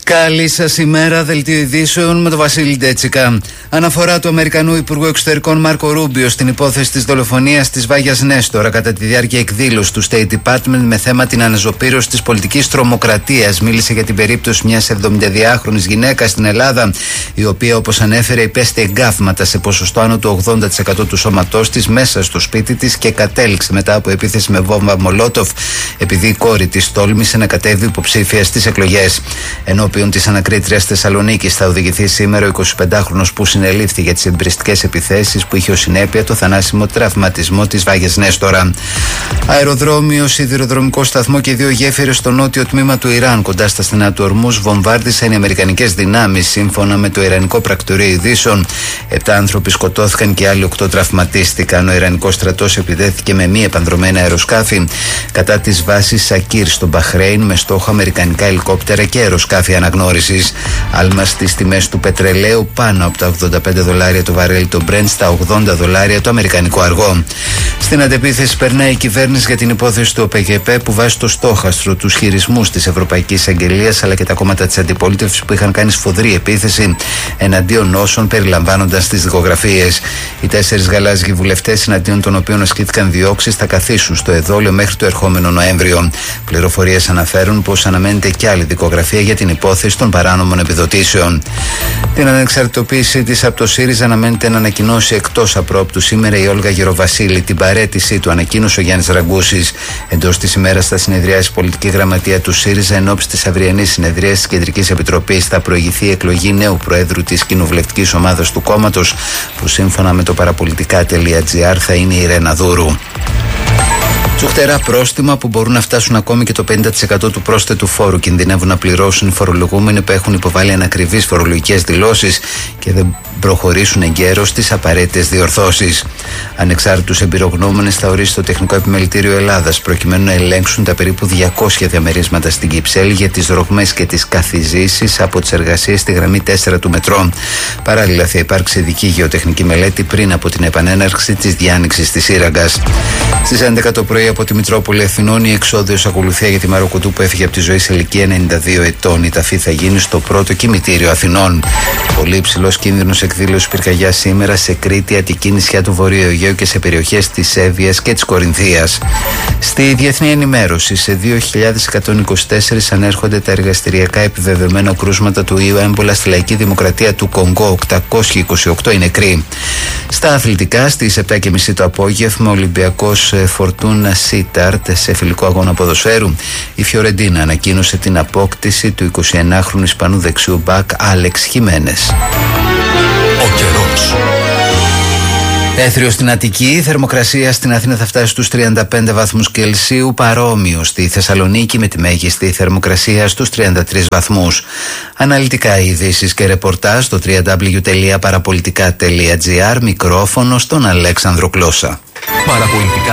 Καλή σας ημέρα, δελτίο ειδήσεων με τον Βασίλη Ντέτσικα. Αναφορά του Αμερικανού Υπουργού Εξωτερικών Μάρκο Ρούμπιο στην υπόθεση της δολοφονίας της Βάγιας Νέστορα κατά τη διάρκεια εκδήλωσης του State Department με θέμα την αναζωπήρωση της πολιτικής τρομοκρατίας. Μίλησε για την περίπτωση μιας 72χρονης γυναίκας στην Ελλάδα, η οποία, όπως ανέφερε, υπέστη εγκάφματα σε ποσοστό άνω του 80% του σώματός της μέσα στο σπίτι της και κατέληξε μετά από επίθεση με βόμβα Μολότοφ, επειδή η κόρη της τόλμησε να κατέβει υποψήφια στις εκλογές. Ενώπιον της ανακρίτριας Θεσσαλονίκης θα οδηγηθεί σήμερα ο 25χρονος που συνελήφθη για τις εμπριστικές επιθέσεις που είχε ως συνέπεια το θανάσιμο τραυματισμό της Βάγιας Νέστορα. Αεροδρόμιο, σιδηροδρομικό σταθμό και 2 γέφυρες στο νότιο τμήμα του Ιράν, κοντά στα στενά του Ορμούζ, βομβάρδισαν οι αμερικανικές δυνάμεις. Σύμφωνα με το Ιρανικό Πρακτορείο Ειδήσεων, 7 άνθρωποι σκοτώθηκαν και άλλοι 8 τραυματίστηκαν. Ο Ιρανικός στρατός επιδέθηκε με μη επανδρομένα αεροσκάφη κατά της βάσης Σακίρ στο Μπαχρέιν με στόχο αμερικανικά ελικόπτερα και αεροσκάφη αναγνώρισης. Άλμα στις τιμές του πετρελαίου πάνω από τα $85 το βαρέλι το Brent, στα $80 το αμερικανικό αργό. Στην αντεπίθεση περνάει η κυβέρνηση για την υπόθεση του ΟΠΕΚΕΠΕ που βάζει στο στόχαστρο τους χειρισμούς της Ευρωπαϊκής Αγγελίας αλλά και τα κόμματα της αντιπολίτευσης που είχαν κάνει σφοδρή επίθεση εναντίον όσων περιλαμβάνονταν στις δικογραφίες. Οι 4 γαλάζιοι βουλευτές, εναντίον των οποίων ασκήθηκαν διώξεις, θα καθίσουν στο εδόλιο μέχρι το ερχόμενο Νοέμβριο. Πληροφορίες αναφέρουν πως αναμένεται και άλλη δικογραφία για την υπόθεση των παράνομων επιδοτήσεων. Την ανεξαρτητοποίησή της από το ΣΥΡΙΖΑ αναμένεται να ανακοινώσει εκτός απρόπτου σήμερα η Όλγα Γεροβασίλη. Την παραίτησή του ανακοίνωσε ο Γιάννης Ραγκούσης. Εντός της ημέρας θα συνεδριάσει η πολιτική γραμματεία του ΣΥΡΙΖΑ ενόψει της αυριανής συνεδρίας της Κεντρικής Επιτροπής. Θα προηγηθεί η εκλογή νέου Προέδρου της κοινοβουλευτικής ομάδας του κόμματος, που σύμφωνα με το παραπολιτικά.gr θα είναι η Ρένα Δούρου. Τσουχτερά πρόστιμα που μπορούν να φτάσουν ακόμη και το 50% του πρόσθετου φόρου κινδυνεύουν να πληρώσουν οι φορολογούμενοι που έχουν υποβάλει ανακριβείς φορολογικές δηλώσεις και δεν προχωρήσουν εγκαίρως στις απαραίτητες διορθώσεις. Ανεξάρτητους εμπειρογνώμονες θα ορίσει το Τεχνικό Επιμελητήριο Ελλάδας προκειμένου να ελέγξουν τα περίπου 200 διαμερίσματα στην Κυψέλη για τις ρογμές και τις καθιζήσεις από τις εργασίες στη γραμμή 4 του μετρό. Παράλληλα, θα υπάρξει ειδική γεωτεχνική μελέτη πριν από την επανέναρξη της διάνοιξης της Σύραγγας. Στις 11 το πρωί από τη Μητρόπολη Αθηνών η εξόδιος ακολουθία για τη Μαροκοντού που έφυγε από τη ζωή σε ηλικία 92 ετών. Η ταφή θα γίνει στο πρώτο κημητήριο Αθηνών. Πολύ υψηλός κίνδυνος εκδήλωσης πυρκαγιά σήμερα σε Κρήτη, Αττική, νησιά του Βορείου Αιγαίου και σε περιοχές της Εύβοιας και της Κορινθίας. Στη διεθνή ενημέρωση, σε 2.124 ανέρχονται τα εργαστηριακά επιβεβαιωμένα κρούσματα του ιού έμπολα στη Λαϊκή Δημοκρατία του Κονγκό. 828 οι νεκροί. Στα αθλητικά, στις 7.30 το απόγευμα, ο Ολυμπιακός Φορτούνα Σίταρτ σε φιλικό αγώνα ποδοσφαίρου. Η Φιωρεντίνα ανακοίνωσε την απόκτηση του 21χρονου Ισπανού δεξιού μπακ Άλεξ Χιμένες. Ο καιρός. Έθριο στην Αττική, η θερμοκρασία στην Αθήνα θα φτάσει στους 35 βαθμούς Κελσίου, παρόμοιο στη Θεσσαλονίκη με τη μέγιστη θερμοκρασία στους 33 βαθμούς. Αναλυτικά ειδήσεις και ρεπορτάζ στο www.parapolitica.gr, μικρόφωνο στον Αλέξανδρο Κλώσσα. Παραπολιτικά.